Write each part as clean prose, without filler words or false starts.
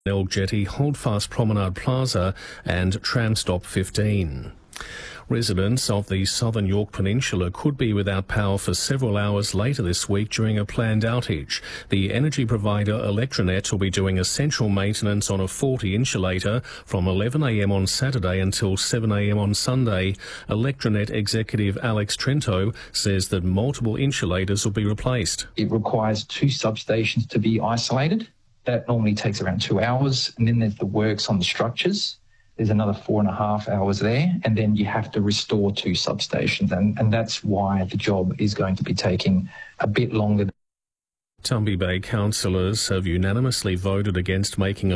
Elk Jetty, Holdfast Promenade Plaza and Tram Stop 15. Residents of the southern York Peninsula could be without power for several hours later this week during a planned outage. The energy provider Electronet will be doing essential maintenance on a faulty insulator from 11 a.m. on Saturday until 7 a.m. on Sunday. Electronet executive Alex Trento says that multiple insulators will be replaced. It requires 2 substations to be isolated. That normally takes around 2 hours. And then there's the works on the structures. There's another 4.5 hours there, and then you have to restore 2 substations, and that's why the job is going to be taking a bit longer. Tumby Bay councillors have unanimously voted against making a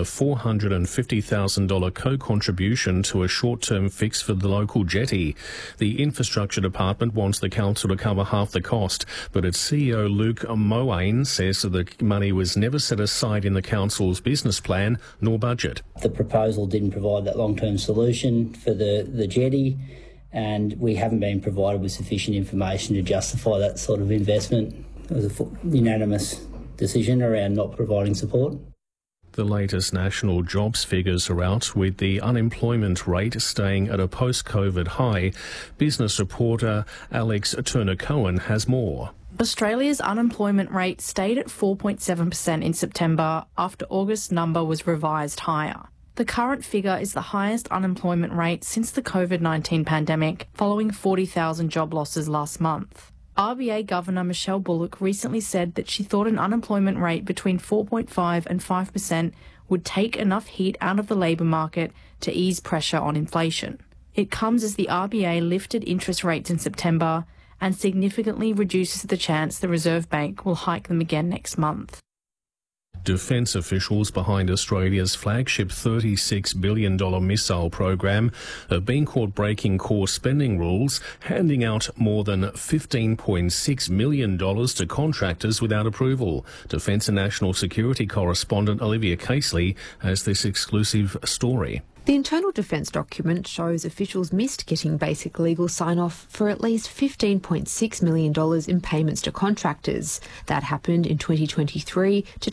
$450,000 co-contribution to a short-term fix for the local jetty. The Infrastructure Department wants the council to cover half the cost, but its CEO Luke Moane says that the money was never set aside in the council's business plan nor budget. The proposal didn't provide that long-term solution for the jetty, and we haven't been provided with sufficient information to justify that sort of investment. It was a unanimous decision around not providing support. The latest national jobs figures are out, with the unemployment rate staying at a post-COVID high. Business reporter Alex Turner-Cohen has more. Australia's unemployment rate stayed at 4.7% in September after August's number was revised higher. The current figure is the highest unemployment rate since the COVID-19 pandemic, following 40,000 job losses last month. RBA Governor Michelle Bullock recently said that she thought an unemployment rate between 4.5% and 5% would take enough heat out of the labour market to ease pressure on inflation. It comes as the RBA lifted interest rates in September and significantly reduces the chance the Reserve Bank will hike them again next month. Defence officials behind Australia's flagship $36 billion missile program have been caught breaking core spending rules, handing out more than $15.6 million to contractors without approval. Defence and National Security correspondent Olivia Casely has this exclusive story. The internal defence document shows officials missed getting basic legal sign-off for at least $15.6 million in payments to contractors. That happened in 2023 to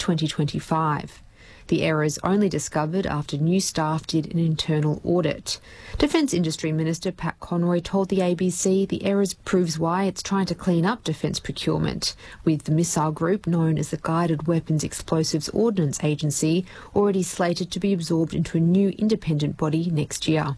2025. The errors only discovered after new staff did an internal audit. Defence Industry Minister Pat Conroy told the ABC the errors proves why it's trying to clean up defence procurement, with the missile group known as the Guided Weapons Explosives Ordnance Agency already slated to be absorbed into a new independent body next year.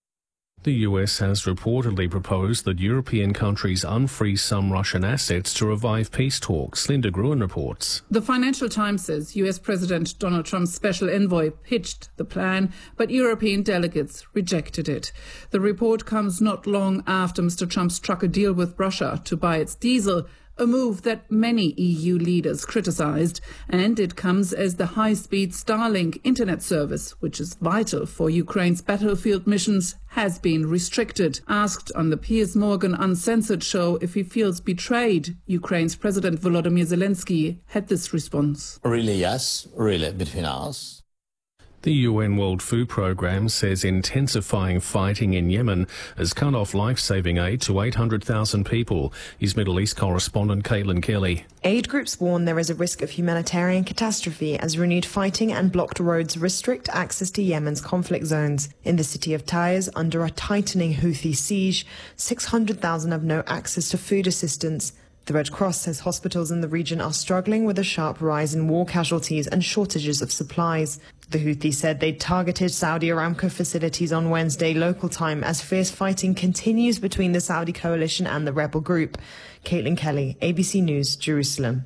The US has reportedly proposed that European countries unfreeze some Russian assets to revive peace talks. Linda Gruen reports. The Financial Times says US President Donald Trump's special envoy pitched the plan, but European delegates rejected it. The report comes not long after Mr. Trump struck a deal with Russia to buy its diesel, a move that many EU leaders criticised, and it comes as the high-speed Starlink internet service, which is vital for Ukraine's battlefield missions, has been restricted. Asked on the Piers Morgan Uncensored show if he feels betrayed, Ukraine's President Volodymyr Zelensky had this response. Really, yes. Really, between us. The UN World Food Programme says intensifying fighting in Yemen has cut off life-saving aid to 800,000 people. His Middle East correspondent Caitlin Kelly. Aid groups warn there is a risk of humanitarian catastrophe as renewed fighting and blocked roads restrict access to Yemen's conflict zones. In the city of Taiz, under a tightening Houthi siege, 600,000 have no access to food assistance. The Red Cross says hospitals in the region are struggling with a sharp rise in war casualties and shortages of supplies. The Houthis said they'd targeted Saudi Aramco facilities on Wednesday local time as fierce fighting continues between the Saudi coalition and the rebel group. Caitlin Kelly, ABC News, Jerusalem.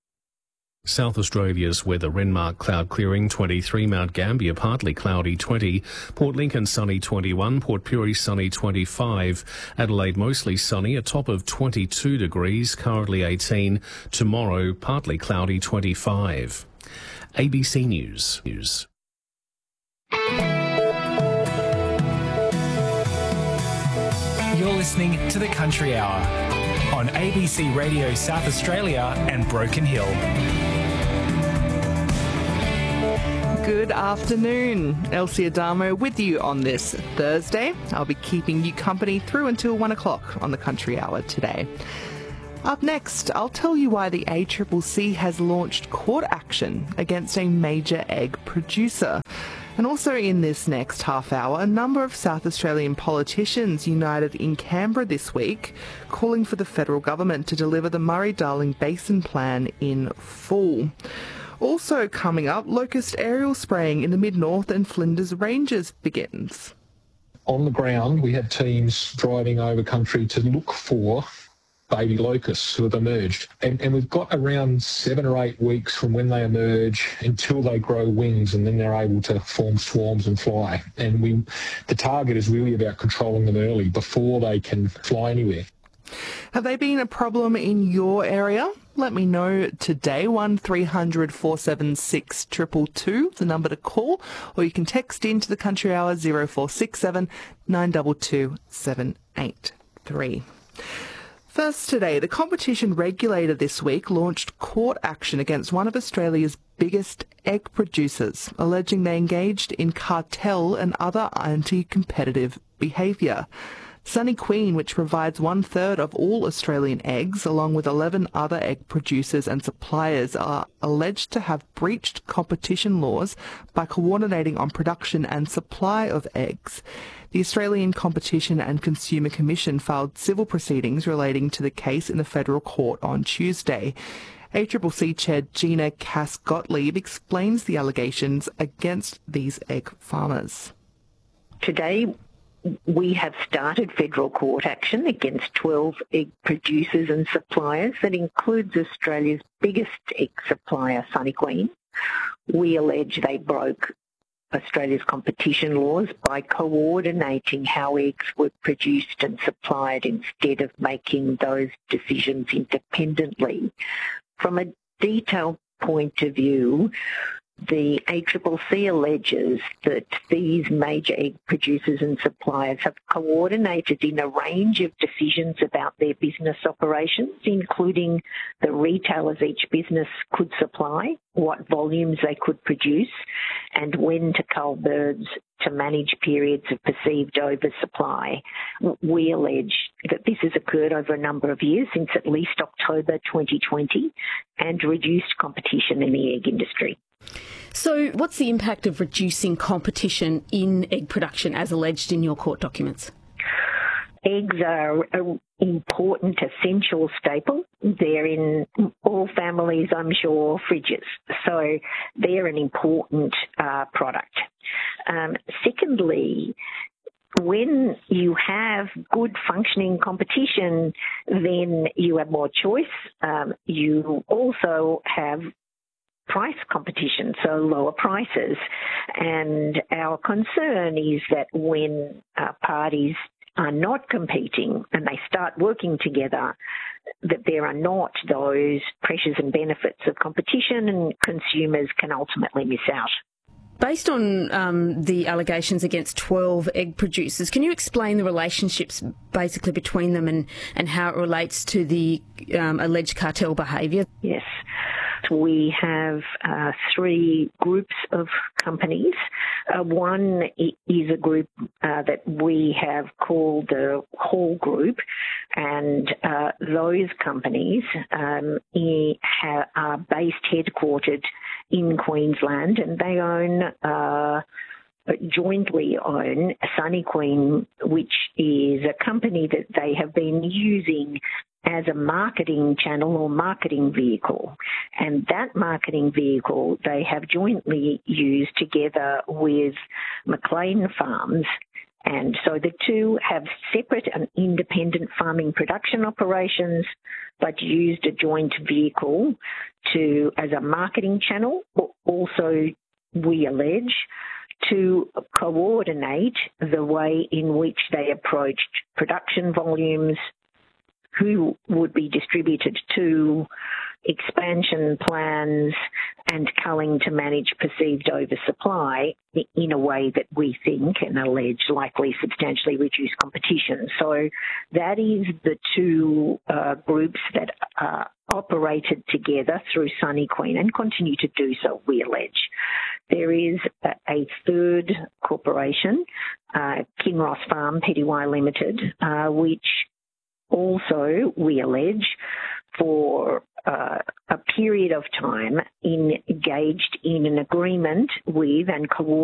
South Australia's weather: Renmark cloud clearing 23, Mount Gambier partly cloudy 20, Port Lincoln sunny 21, Port Pirie sunny 25, Adelaide mostly sunny, a top of 22 degrees, currently 18, tomorrow partly cloudy 25. ABC News. You're listening to The Country Hour on ABC Radio South Australia and Broken Hill. Good afternoon. Elsie Adamo with you on this Thursday. I'll be keeping you company through until 1 o'clock on The Country Hour today. Up next, I'll tell you why the ACCC has launched court action against a major egg producer. And also in this next half hour, a number of South Australian politicians united in Canberra this week, calling for the federal government to deliver the Murray-Darling Basin Plan in full. Also coming up, locust aerial spraying in the Mid-North and Flinders Ranges begins. On the ground, we had teams driving over country to look for baby locusts who have emerged. And we've got around 7 or 8 weeks from when they emerge until they grow wings, and then they're able to form swarms and fly. And the target is really about controlling them early before they can fly anywhere. Have they been a problem in your area? Let me know today, 1300 476 222, the number to call, or you can text into the Country Hour 0467 922 783. First today, the competition regulator this week launched court action against one of Australia's biggest egg producers, alleging they engaged in cartel and other anti-competitive behaviour. Sunny Queen, which provides 1/3 of all Australian eggs, along with 11 other egg producers and suppliers, are alleged to have breached competition laws by coordinating on production and supply of eggs. The Australian Competition and Consumer Commission filed civil proceedings relating to the case in the federal court on Tuesday. ACCC Chair Gina Cass-Gottlieb explains the allegations against these egg farmers. Today, we have started federal court action against 12 egg producers and suppliers. That includes Australia's biggest egg supplier, Sunny Queen. We allege they broke Australia's competition laws by coordinating how eggs were produced and supplied instead of making those decisions independently. From a detailed point of view, the ACCC alleges that these major egg producers and suppliers have coordinated in a range of decisions about their business operations, including the retailers each business could supply, what volumes they could produce, and when to cull birds to manage periods of perceived oversupply. We allege that this has occurred over a number of years, since at least October 2020, and reduced competition in the egg industry. So what's the impact of reducing competition in egg production as alleged in your court documents? Eggs are an important, essential staple. They're in all families, I'm sure, fridges. So they're an important product. Secondly, when you have good functioning competition, then you have more choice. You also have price competition, so lower prices. And our concern is that when parties are not competing and they start working together, that there are not those pressures and benefits of competition, and consumers can ultimately miss out. Based on the allegations against 12 egg producers, can you explain the relationships basically between them and how it relates to the alleged cartel behaviour? Yes. We have 3 groups of companies. One is a group that we have called the Hall Group, and those companies are headquartered in Queensland, and they jointly own Sunny Queen, which is a company that they have been using as a marketing channel or marketing vehicle. And that marketing vehicle they have jointly used together with McLean Farms. And so the two have separate and independent farming production operations, but used a joint vehicle as a marketing channel. Also, we allege, to coordinate the way in which they approached production volumes, who would be distributed to, expansion plans, and culling to manage perceived oversupply in a way that we think and allege likely substantially reduce competition. So that is the 2 groups that operated together through Sunny Queen and continue to do so, we allege. There is a third corporation, Kinross Farm Pty Limited, which also, we allege, for a period of time engaged in an agreement with and coordinated